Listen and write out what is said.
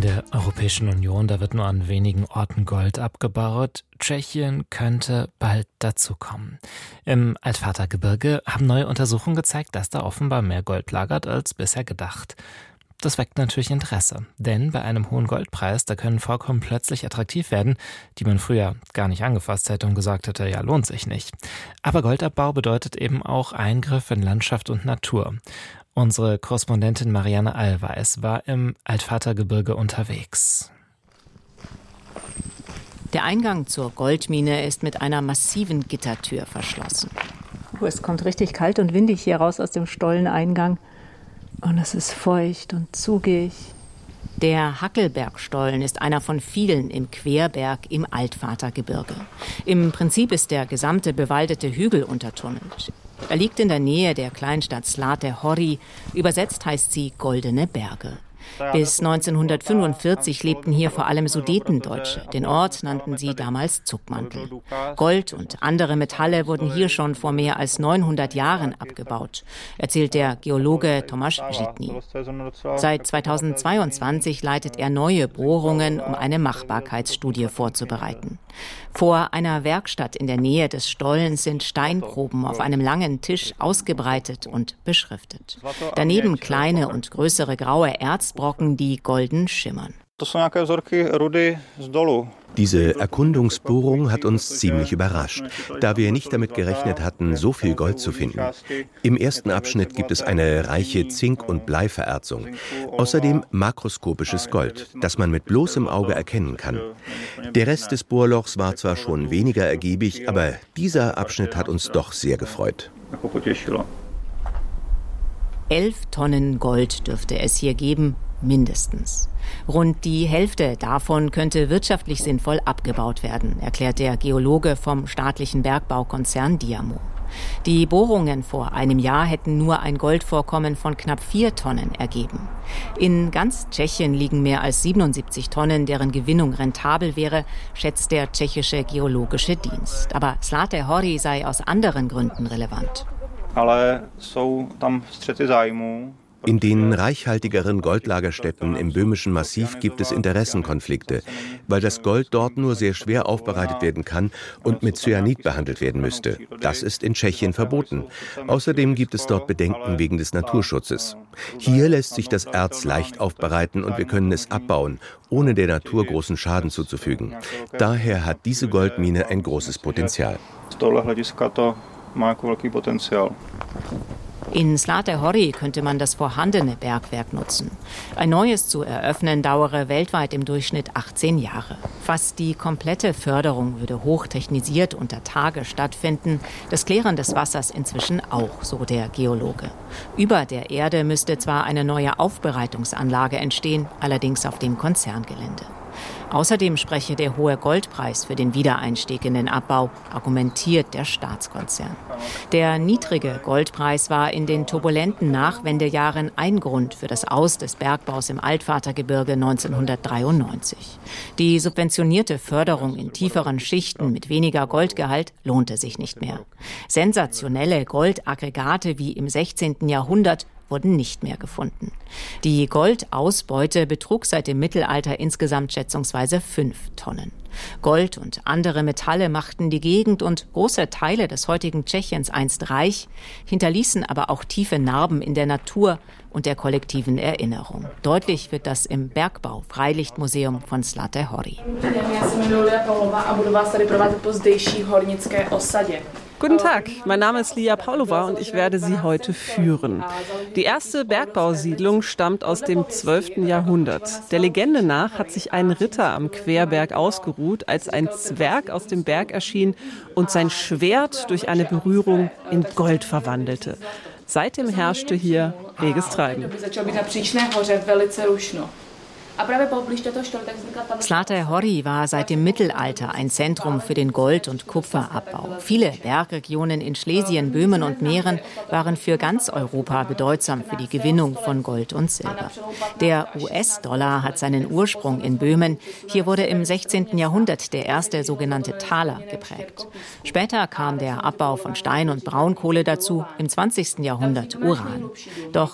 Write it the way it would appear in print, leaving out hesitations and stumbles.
In der Europäischen Union, da wird nur an wenigen Orten Gold abgebaut. Tschechien könnte bald dazukommen. Im Altvatergebirge haben neue Untersuchungen gezeigt, dass da offenbar mehr Gold lagert als bisher gedacht. Das weckt natürlich Interesse, denn bei einem hohen Goldpreis, da können Vorkommen plötzlich attraktiv werden, die man früher gar nicht angefasst hätte und gesagt hätte, ja, lohnt sich nicht. Aber Goldabbau bedeutet eben auch Eingriff in Landschaft und Natur. Unsere Korrespondentin Marianne Allweis war im Altvatergebirge unterwegs. Der Eingang zur Goldmine ist mit einer massiven Gittertür verschlossen. Es kommt richtig kalt und windig hier raus aus dem Stolleneingang. Und es ist feucht und zugig. Der Hackelbergstollen ist einer von vielen im Querberg im Altvatergebirge. Im Prinzip ist der gesamte bewaldete Hügel untertunnelt. Er liegt in der Nähe der Kleinstadt Zlaté Hory. Übersetzt heißt sie Goldene Berge. Bis 1945 lebten hier vor allem Sudetendeutsche. Den Ort nannten sie damals Zuckmantel. Gold und andere Metalle wurden hier schon vor mehr als 900 Jahren abgebaut, erzählt der Geologe Tomáš Žitný. Seit 2022 leitet er neue Bohrungen, um eine Machbarkeitsstudie vorzubereiten. Vor einer Werkstatt in der Nähe des Stollens sind Steinproben auf einem langen Tisch ausgebreitet und beschriftet. Daneben kleine und größere graue Erzbrocken, die golden schimmern. Diese Erkundungsbohrung hat uns ziemlich überrascht, da wir nicht damit gerechnet hatten, so viel Gold zu finden. Im ersten Abschnitt gibt es eine reiche Zink- und Bleivererzung. Außerdem makroskopisches Gold, das man mit bloßem Auge erkennen kann. Der Rest des Bohrlochs war zwar schon weniger ergiebig, aber dieser Abschnitt hat uns doch sehr gefreut. 11 Tonnen Gold dürfte es hier geben, mindestens. Rund die Hälfte davon könnte wirtschaftlich sinnvoll abgebaut werden, erklärt der Geologe vom staatlichen Bergbaukonzern Diamo. Die Bohrungen vor einem Jahr hätten nur ein Goldvorkommen von knapp 4 Tonnen ergeben. In ganz Tschechien liegen mehr als 77 Tonnen, deren Gewinnung rentabel wäre, schätzt der tschechische Geologische Dienst. Aber Zlaté Hory sei aus anderen Gründen relevant. In den reichhaltigeren Goldlagerstätten im böhmischen Massiv gibt es Interessenkonflikte, weil das Gold dort nur sehr schwer aufbereitet werden kann und mit Cyanid behandelt werden müsste. Das ist in Tschechien verboten. Außerdem gibt es dort Bedenken wegen des Naturschutzes. Hier lässt sich das Erz leicht aufbereiten und wir können es abbauen, ohne der Natur großen Schaden zuzufügen. Daher hat diese Goldmine ein großes Potenzial. In Zlaté Hory könnte man das vorhandene Bergwerk nutzen. Ein neues zu eröffnen dauere weltweit im Durchschnitt 18 Jahre. Fast die komplette Förderung würde hochtechnisiert unter Tage stattfinden, das Klären des Wassers inzwischen auch, so der Geologe. Über der Erde müsste zwar eine neue Aufbereitungsanlage entstehen, allerdings auf dem Konzerngelände. Außerdem spreche der hohe Goldpreis für den Wiedereinstieg in den Abbau, argumentiert der Staatskonzern. Der niedrige Goldpreis war in den turbulenten Nachwendejahren ein Grund für das Aus des Bergbaus im Altvatergebirge 1993. Die subventionierte Förderung in tieferen Schichten mit weniger Goldgehalt lohnte sich nicht mehr. Sensationelle Goldaggregate wie im 16. Jahrhundert wurden nicht mehr gefunden. Die Goldausbeute betrug seit dem Mittelalter insgesamt schätzungsweise 5 Tonnen. Gold und andere Metalle machten die Gegend und große Teile des heutigen Tschechiens einst reich, hinterließen aber auch tiefe Narben in der Natur und der kollektiven Erinnerung. Deutlich wird das im Bergbau-Freilichtmuseum von Zlaté Hory. Guten Tag, mein Name ist Lia Paulova und ich werde Sie heute führen. Die erste Bergbausiedlung stammt aus dem 12. Jahrhundert. Der Legende nach hat sich ein Ritter am Querberg ausgeruht, als ein Zwerg aus dem Berg erschien und sein Schwert durch eine Berührung in Gold verwandelte. Seitdem herrschte hier reges Treiben. Zlaté Hory war seit dem Mittelalter ein Zentrum für den Gold- und Kupferabbau. Viele Bergregionen in Schlesien, Böhmen und Mähren waren für ganz Europa bedeutsam für die Gewinnung von Gold und Silber. Der US-Dollar hat seinen Ursprung in Böhmen. Hier wurde im 16. Jahrhundert der erste sogenannte Taler geprägt. Später kam der Abbau von Stein und Braunkohle dazu, im 20. Jahrhundert Uran. Doch